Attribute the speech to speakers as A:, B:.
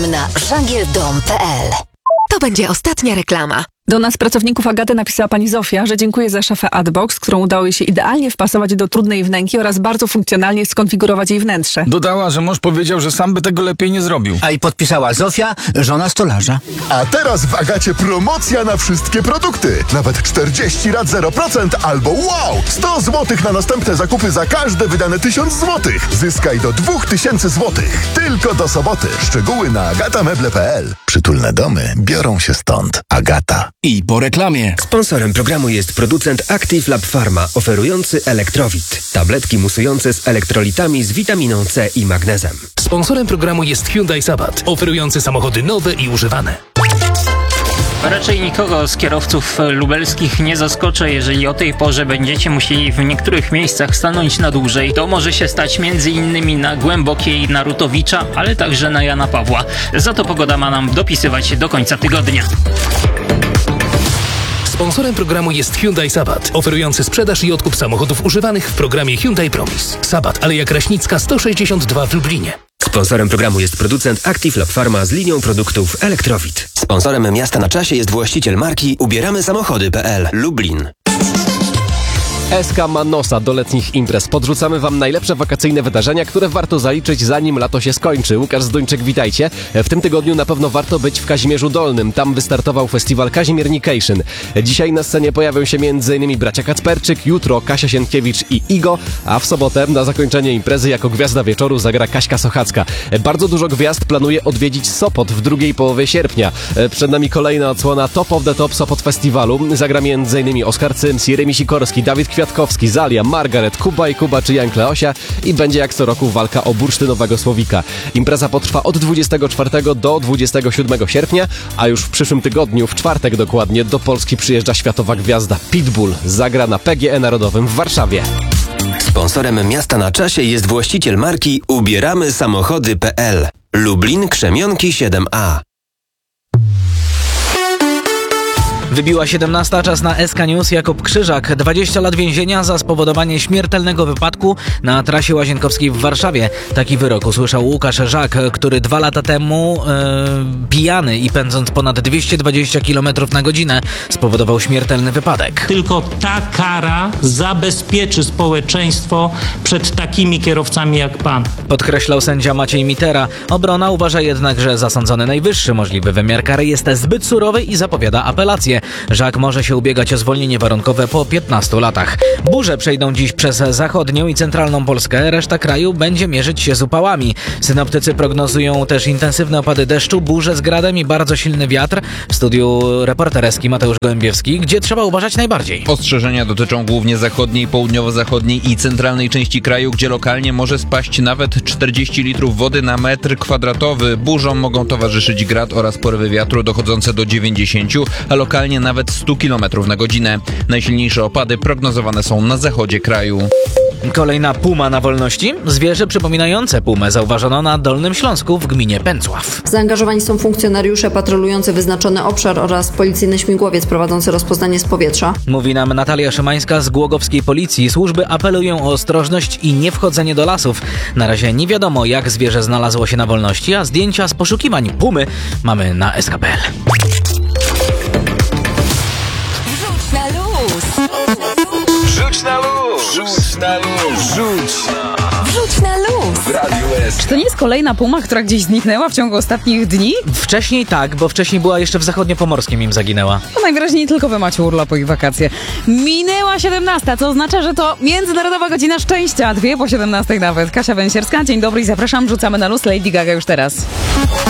A: Na żagierdom.pl.
B: To będzie ostatnia reklama. Do nas, pracowników Agaty, napisała pani Zofia, że dziękuję za szafę Adbox, którą udało jej się idealnie wpasować do trudnej wnęki oraz bardzo funkcjonalnie skonfigurować jej wnętrze.
C: Dodała, że mąż powiedział, że sam by tego lepiej nie zrobił.
D: A i podpisała Zofia, żona stolarza.
E: A teraz w Agacie promocja na wszystkie produkty. Nawet 40 lat 0% albo wow! 100 zł na następne zakupy za każde wydane 1000 zł. Zyskaj do 2000 zł. Tylko do soboty. Szczegóły na agatameble.pl. Przytulne domy biorą się stąd. Agata.
F: I po reklamie.
G: Sponsorem programu jest producent Active Lab Pharma, oferujący Elektrowit. Tabletki musujące z elektrolitami z witaminą C i magnezem.
F: Sponsorem programu jest Hyundai Sabat, oferujący samochody nowe i używane.
H: Raczej nikogo z kierowców lubelskich nie zaskoczę, jeżeli o tej porze będziecie musieli w niektórych miejscach stanąć na dłużej. To może się stać m.in. na Głębokiej, na Rutowicza, ale także na Jana Pawła. Za to pogoda ma nam dopisywać do końca tygodnia.
F: Sponsorem programu jest Hyundai Sabat, oferujący sprzedaż i odkup samochodów używanych w programie Hyundai Promise. Sabat, Aleja Kraśnicka 162 w Lublinie.
G: Sponsorem programu jest producent Active Lab Pharma z linią produktów Elektrowit. Sponsorem Miasta na Czasie jest właściciel marki Ubieramy Samochody.pl Lublin.
I: SK ma nosa do letnich imprez. Podrzucamy Wam najlepsze wakacyjne wydarzenia, które warto zaliczyć, zanim lato się skończy. Łukasz Zduńczyk, witajcie. W tym tygodniu na pewno warto być w Kazimierzu Dolnym. Tam wystartował festiwal Kazimiernication. Dzisiaj na scenie pojawią się m.in. bracia Kacperczyk, jutro Kasia Sienkiewicz i Igo, a w sobotę na zakończenie imprezy jako gwiazda wieczoru zagra Kaśka Sochacka. Bardzo dużo gwiazd planuje odwiedzić Sopot w drugiej połowie sierpnia. Przed nami kolejna odsłona Top of the Top Sopot Festiwalu. Zagra m.in. Oskar Cyms, Jeremi Sikorski, Dawid Kwiatkowski, Zalia, Margaret, Kuba i Kuba czy Jan Kleosia i będzie jak co roku walka o bursztynowego słowika. Impreza potrwa od 24 do 27 sierpnia, a już w przyszłym tygodniu, w czwartek dokładnie, do Polski przyjeżdża światowa gwiazda Pitbull. Zagra na PGE Narodowym w Warszawie.
G: Sponsorem Miasta na Czasie jest właściciel marki Ubieramy Samochody.pl Lublin, Krzemionki 7A.
J: Wybiła 17, czas na SK News. Jakub Krzyżak, 20 lat więzienia za spowodowanie śmiertelnego wypadku na trasie Łazienkowskiej w Warszawie. Taki wyrok usłyszał Łukasz Żak, który 2 lata temu pijany i pędząc ponad 220 km na godzinę spowodował śmiertelny wypadek.
K: Tylko ta kara zabezpieczy społeczeństwo przed takimi kierowcami jak pan.
J: Podkreślał sędzia Maciej Mitera. Obrona uważa jednak, że zasądzony najwyższy możliwy wymiar kary jest zbyt surowy i zapowiada apelację. Żak może się ubiegać o zwolnienie warunkowe po 15 latach. Burze przejdą dziś przez zachodnią i centralną Polskę. Reszta kraju będzie mierzyć się z upałami. Synoptycy prognozują też intensywne opady deszczu, burze z gradem i bardzo silny wiatr. W studiu reporter Eski Mateusz Gołębiewski. Gdzie trzeba uważać najbardziej?
L: Ostrzeżenia dotyczą głównie zachodniej, południowo-zachodniej i centralnej części kraju, gdzie lokalnie może spaść nawet 40 litrów wody na metr kwadratowy. Burzom mogą towarzyszyć grad oraz porywy wiatru dochodzące do 90, a lokalnie nawet 100 km na godzinę. Najsilniejsze opady prognozowane są na zachodzie kraju.
J: Kolejna puma na wolności. Zwierzę przypominające pumę zauważono na Dolnym Śląsku w gminie Pęcław.
M: Zaangażowani są funkcjonariusze patrolujący wyznaczony obszar oraz policyjny śmigłowiec prowadzący rozpoznanie z powietrza.
J: Mówi nam Natalia Szymańska z Głogowskiej Policji. Służby apelują o ostrożność i niewchodzenie do lasów. Na razie nie wiadomo, jak zwierzę znalazło się na wolności, a zdjęcia z poszukiwań pumy mamy na SK.pl.
A: Wrzuć na luz! Wrzuć na luz! Wrzuć na luz! W Radiu S.
B: Czy to nie jest kolejna puma, która gdzieś zniknęła w ciągu ostatnich dni?
J: Wcześniej tak, bo wcześniej była jeszcze w zachodniopomorskim, im zaginęła.
B: No najwyraźniej tylko wy macie urlopu i wakacje. Minęła 17, co oznacza, że to Międzynarodowa Godzina Szczęścia. 2 po 17 nawet. Kasia Węsierska, dzień dobry i zapraszam. Rzucamy na luz Lady Gaga już teraz.